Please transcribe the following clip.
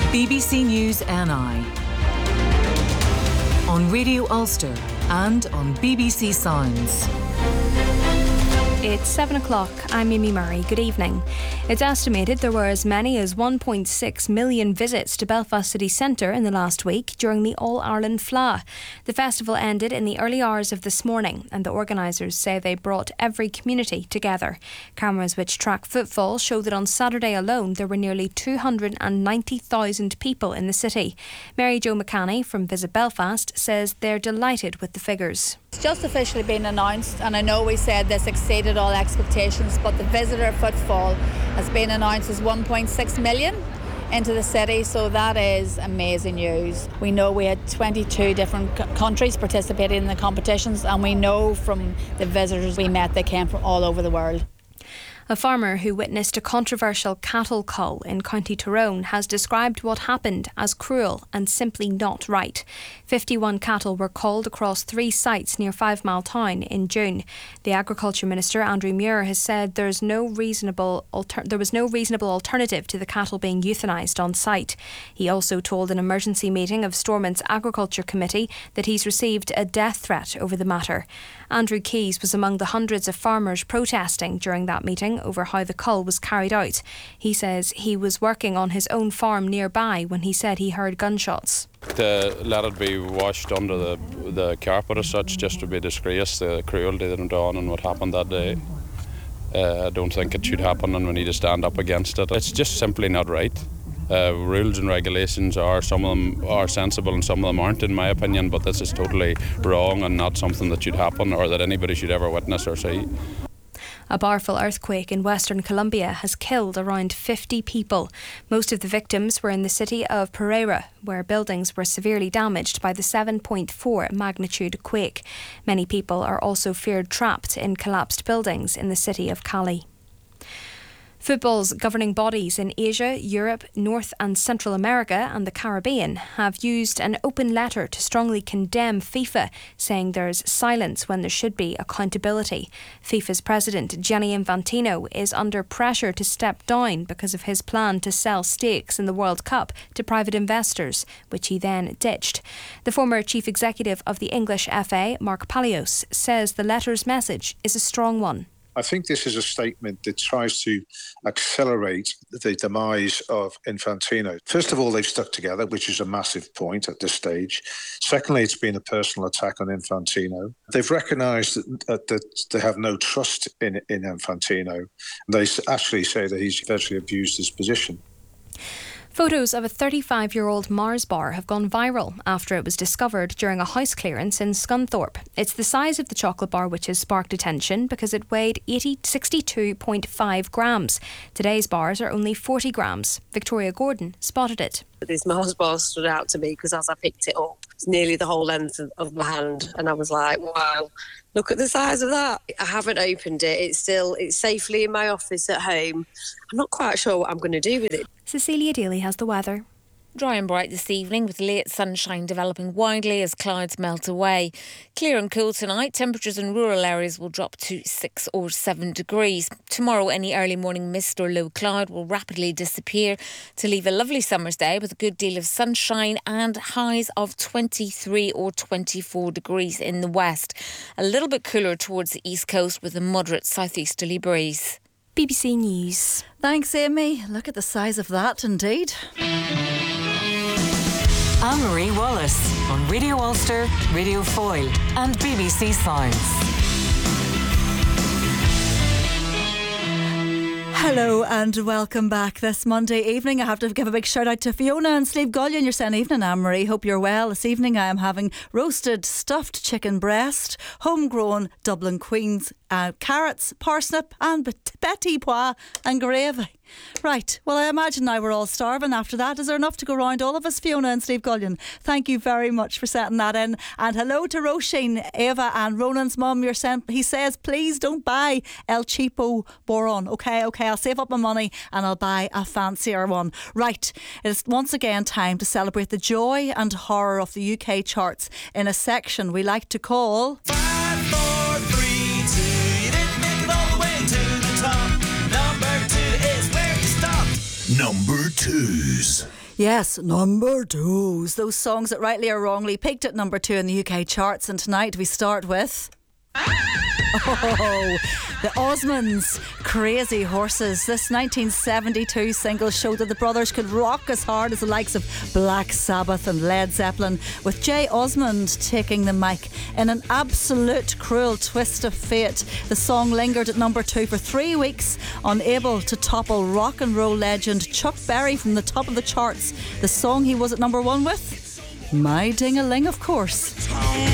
BBC News NI on Radio Ulster and on BBC Sounds. It's 7 o'clock. I'm Mimi Murray. Good evening. It's estimated there were as many as 1.6 million visits to Belfast city centre in the last week during the All-Ireland Fleadh. The festival ended in the early hours of this morning, and the organisers say they brought every community together. Cameras which track footfall show that on Saturday alone there were nearly 290,000 people in the city. Mary Jo McCanny from Visit Belfast says they're delighted with the figures. It's just officially been announced, and I know we said this exceeded all expectations, but the visitor footfall has been announced as 1.6 million into the city, so that is amazing news. We know we had 22 different countries participating in the competitions, and we know from the visitors we met they came from all over the world. A farmer who witnessed a controversial cattle cull in County Tyrone has described what happened as cruel and simply not right. 51 cattle were culled across 3 sites near 5 Mile Town in June. The Agriculture Minister, Andrew Muir, has said there was no reasonable alternative to the cattle being euthanised on site. He also told an emergency meeting of Stormont's Agriculture Committee that he's received a death threat over the matter. Andrew Keys was among the hundreds of farmers protesting during that meeting over how the cull was carried out. He says he was working on his own farm nearby when he said he heard gunshots. To let it be washed under the carpet as such just to be disgraced, the cruelty that went on and what happened that day. I don't think it should happen, and we need to stand up against it. It's just simply not right. Rules and regulations some of them are sensible and some of them aren't, in my opinion, but this is totally wrong and not something that should happen or that anybody should ever witness or see. A powerful earthquake in Western Colombia has killed around 50 people. Most of the victims were in the city of Pereira, where buildings were severely damaged by the 7.4 magnitude quake. Many people are also feared trapped in collapsed buildings in the city of Cali. Football's governing bodies in Asia, Europe, North and Central America and the Caribbean have used an open letter to strongly condemn FIFA, saying there's silence when there should be accountability. FIFA's president, Gianni Infantino, is under pressure to step down because of his plan to sell stakes in the World Cup to private investors, which he then ditched. The former chief executive of the English FA, Mark Palios, says the letter's message is a strong one. I think this is a statement that tries to accelerate the demise of Infantino. First of all, they've stuck together, which is a massive point at this stage. Secondly, it's been a personal attack on Infantino. They've recognised that they have no trust in Infantino. They actually say that he's virtually abused his position. Photos of a 35-year-old Mars bar have gone viral after it was discovered during a house clearance in Scunthorpe. It's the size of the chocolate bar which has sparked attention because it weighed 62.5 grams. Today's bars are only 40 grams. Victoria Gordon spotted it. This Mars bar stood out to me because as I picked it up, it's nearly the whole length of my hand, and I was like, wow, look at the size of that. I haven't opened it. It's safely in my office at home. I'm not quite sure what I'm going to do with it. Cecilia Daly has the weather. Dry and bright this evening with late sunshine developing widely as clouds melt away. Clear and cool tonight. Temperatures in rural areas will drop to 6 or 7 degrees. Tomorrow, any early morning mist or low cloud will rapidly disappear to leave a lovely summer's day with a good deal of sunshine and highs of 23 or 24 degrees in the west. A little bit cooler towards the east coast with a moderate southeasterly breeze. BBC News. Thanks, Amy. Look at the size of that, indeed. Anne-Marie Wallace on Radio Ulster, Radio Foyle and BBC Sounds. Hello and welcome back this Monday evening. I have to give a big shout out to Fiona and Slave Gullion. You're saying evening, Anne-Marie. Hope you're well. This evening I am having roasted stuffed chicken breast, homegrown Dublin Queen's carrots, parsnip and petit pois and gravy. Right, well I imagine now we're all starving after that. Is there enough to go round all of us, Fiona and Steve Gullion? Thank you very much for setting that in. And hello to Roisin, Eva and Ronan's mum. He says please don't buy El Cheapo Boron. Okay, I'll save up my money and I'll buy a fancier one. Right, it's once again time to celebrate the joy and horror of the UK charts in a section we like to call 5, 4, 3, 2. You didn't make it all the way to the top. Number 2 is where you stop. Number twos. Yes, number twos. Those songs that rightly or wrongly peaked at number 2 in the UK charts. And tonight we start with... Oh, the Osmonds, Crazy Horses. This 1972 single showed that the brothers could rock as hard as the likes of Black Sabbath and Led Zeppelin, with Jay Osmond taking the mic. In an absolute cruel twist of fate, the song lingered at number 2 for 3 weeks, unable to topple rock and roll legend Chuck Berry from the top of the charts. The song he was at number 1 with? My Ding-a-Ling, of course.